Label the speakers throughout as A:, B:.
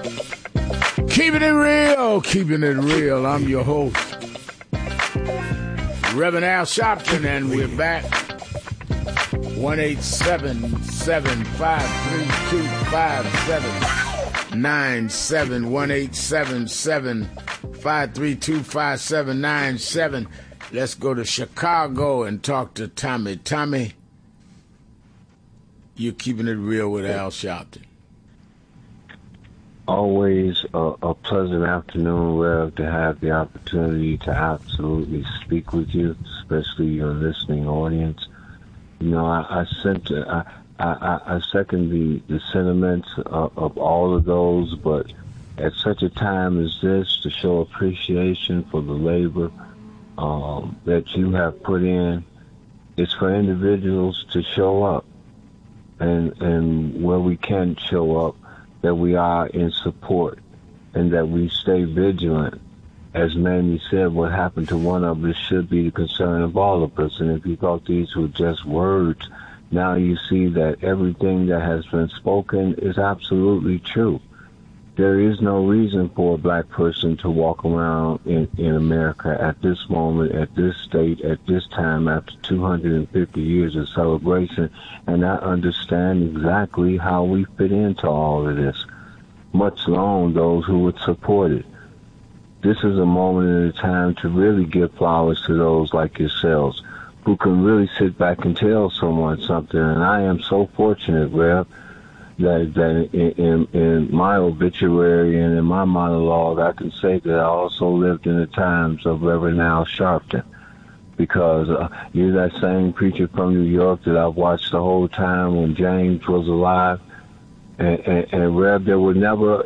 A: Keeping it real, keeping it real. I'm your host, Reverend Al Sharpton, and we're back. 1-877-532-5797. 1-877-532-5797. Let's go to Chicago and talk to Tommy. Tommy, you're keeping it real with Al Sharpton.
B: Always a pleasant afternoon, Rev, to have the opportunity to absolutely speak with you, especially your listening audience. You know, I second the sentiments of all of those, but at such a time as this, to show appreciation for the labor that you have put in, it's for individuals to show up, and where we can show up, that we are in support and that we stay vigilant. As Mamie said, what happened to one of us should be the concern of all of us. And if you thought these were just words, now you see that everything that has been spoken is absolutely true. There is no reason for a black person to walk around in America at this moment, at this state, at this time, after 250 years of celebration, and not understand exactly how we fit into all of this, much alone those who would support it. This is a moment in time to really give flowers to those like yourselves who can really sit back and tell someone something. And I am so fortunate, Rev, that in my obituary and in my monologue, I can say that I also lived in the times of Reverend Al Sharpton, because you're that same preacher from New York that I've watched the whole time when James was alive. And Rev, there was never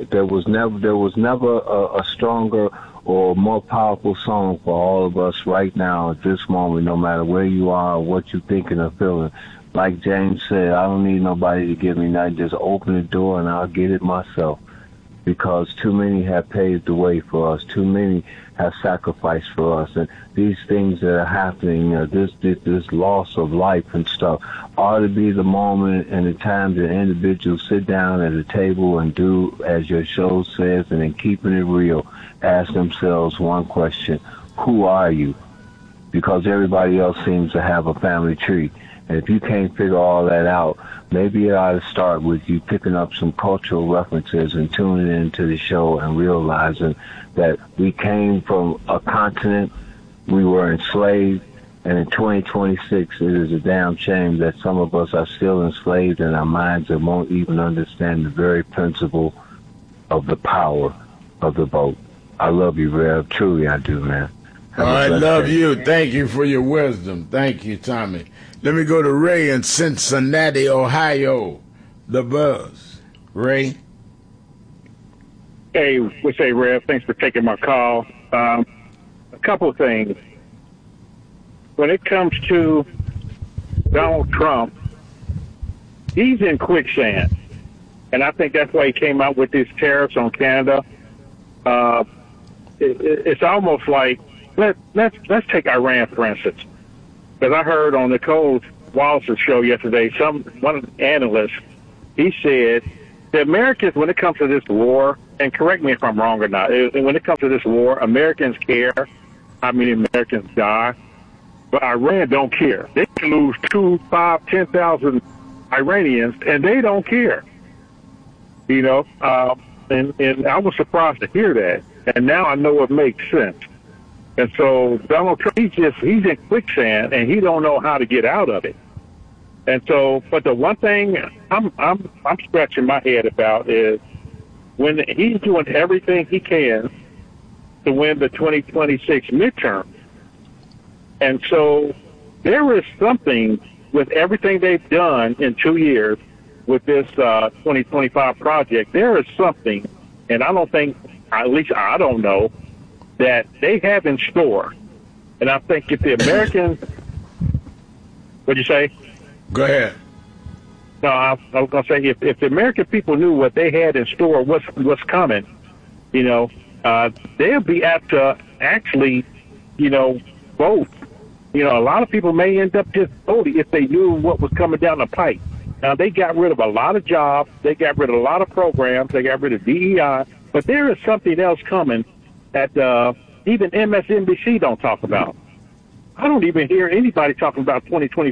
B: a stronger or more powerful song for all of us right now at this moment, no matter where you are or what you're thinking or feeling. Like James said, I don't need nobody to give me nothing. Just open the door and I'll get it myself. Because too many have paved the way for us. Too many have sacrificed for us. And these things that are happening, this loss of life and stuff, ought to be the moment and the time that individuals sit down at a table and do as your show says, and in keeping it real, ask themselves one question: who are you? Because everybody else seems to have a family tree. And if you can't figure all that out, maybe it ought to start with you picking up some cultural references and tuning into the show and realizing that we came from a continent, we were enslaved, and in 2026, it is a damn shame that some of us are still enslaved in our minds and won't even understand the very principle of the power of the vote. I love you, Rev. Truly, I do, man.
A: I love you. Thank you for your wisdom. Thank you, Tommy. Let me go to Ray in Cincinnati, Ohio. The Buzz. Ray?
C: Hey, what's up, Rev? Thanks for taking my call. A couple of things. When it comes to Donald Trump, he's in quicksand. And I think that's why he came out with these tariffs on Canada. It's almost like, let's take Iran, for instance. Because I heard on Nicole Wallace's show yesterday, one of the analysts, he said the Americans, when it comes to this war, and correct me if I'm wrong or not, when it comes to this war, Americans care how many Americans die, but Iran don't care. They can lose 2, 5, 10,000 Iranians, and they don't care. You know, and I was surprised to hear that, and now I know it makes sense. And so Donald Trump, he's in quicksand, and he don't know how to get out of it. And so, but the one thing I'm scratching my head about is when he's doing everything he can to win the 2026 midterm. And so there is something with everything they've done in 2 years with this 2025 project. There is something, and I don't think, at least I don't know, that they have in store. And I think if the Americans, what'd you say?
A: Go ahead.
C: No, I was going to say, if the American people knew what they had in store, what's coming, you know, they'll be apt to actually, you know, vote. You know, a lot of people may end up just voting if they knew what was coming down the pipe. Now, they got rid of a lot of jobs. They got rid of a lot of programs. They got rid of DEI. But there is something else coming that even MSNBC don't talk about. I don't even hear anybody talking about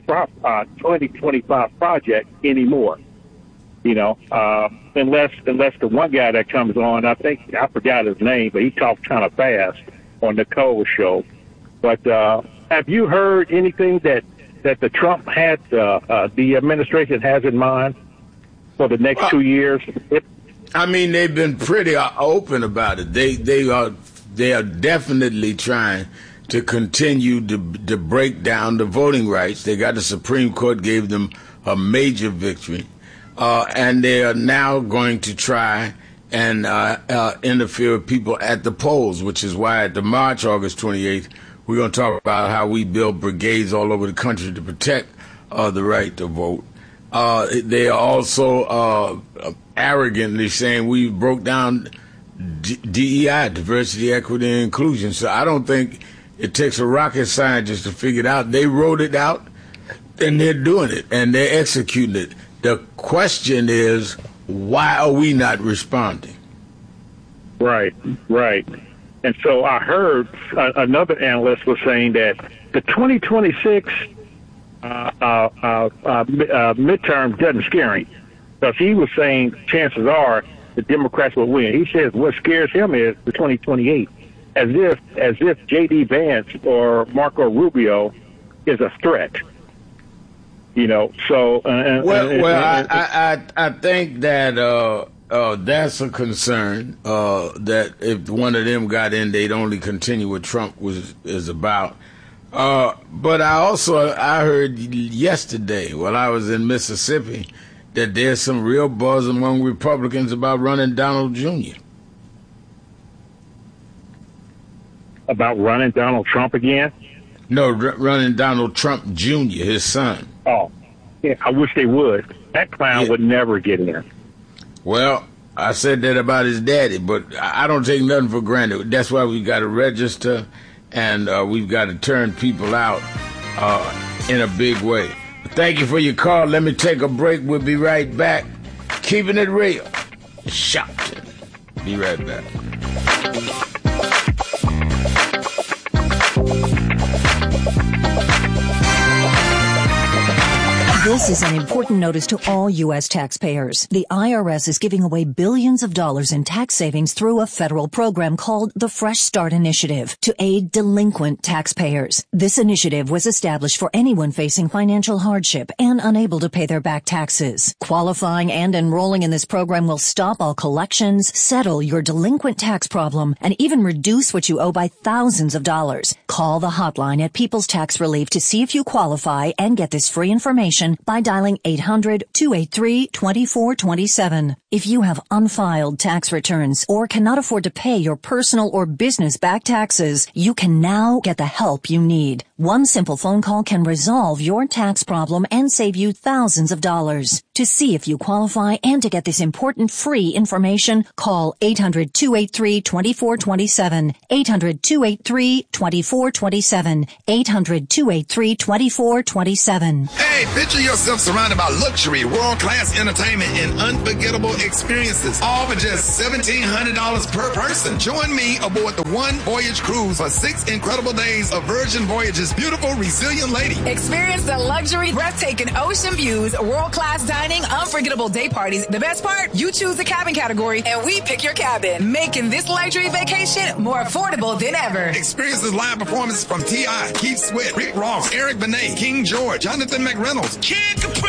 C: 2025 project anymore. You know, unless the one guy that comes on, I forgot his name, but he talked kind of fast on the Cole show. But have you heard anything that the Trump had, the administration has in mind for the next 2 years?
A: I mean, they've been pretty open about it. They are definitely trying to continue to break down the voting rights. They got the Supreme Court gave them a major victory, and they are now going to try and interfere with people at the polls, which is why at the march, August 28th, we're going to talk about how we build brigades all over the country to protect the right to vote. They are also arrogantly saying we broke down DEI, diversity, equity, and inclusion. So I don't think it takes a rocket scientist to figure it out. They wrote it out, and they're doing it, and they're executing it. The question is, why are we not responding?
C: Right. And so I heard another analyst was saying that the 2026 midterm doesn't scare him, because he was saying chances are the Democrats will win. He says what scares him is the 2028, as if J.D. Vance or Marco Rubio is a threat. You know, so
A: I think that that's a concern. That if one of them got in, they'd only continue what Trump is about. But I heard yesterday while I was in Mississippi that there's some real buzz among Republicans about running Donald Jr.
C: About running Donald Trump again?
A: No, running Donald Trump Jr., his son.
C: Oh, yeah, I wish they would. That clown would never get in.
A: Well, I said that about his daddy, but I don't take nothing for granted. That's why we've got to register, and we've got to turn people out in a big way. Thank you for your call. Let me take a break. We'll be right back. Keeping it real. Shopton. Be right back.
D: This is an important notice to all U.S. taxpayers. The IRS is giving away billions of dollars in tax savings through a federal program called the Fresh Start Initiative to aid delinquent taxpayers. This initiative was established for anyone facing financial hardship and unable to pay their back taxes. Qualifying and enrolling in this program will stop all collections, settle your delinquent tax problem, and even reduce what you owe by thousands of dollars. Call the hotline at People's Tax Relief to see if you qualify and get this free information by dialing 800-283-2427. If you have unfiled tax returns or cannot afford to pay your personal or business back taxes, you can now get the help you need. One simple phone call can resolve your tax problem and save you thousands of dollars. To see if you qualify and to get this important free information, call 800-283-2427. 800-283-2427. 800-283-2427.
E: Hey, picture yourself surrounded by luxury, world-class entertainment, and unforgettable experiences, all for just $1,700 per person. Join me aboard the One Voyage Cruise for 6 incredible days of Virgin Voyage's beautiful, resilient lady.
F: Experience the luxury, breathtaking ocean views, world-class dining, unforgettable day parties. The best part? You choose the cabin category, and we pick your cabin, making this luxury vacation more affordable than ever.
E: Experience this live performance from T.I., Keith Sweat, Rick Ross, Eric Benet, King George, Jonathan McReynolds, Kid Capri,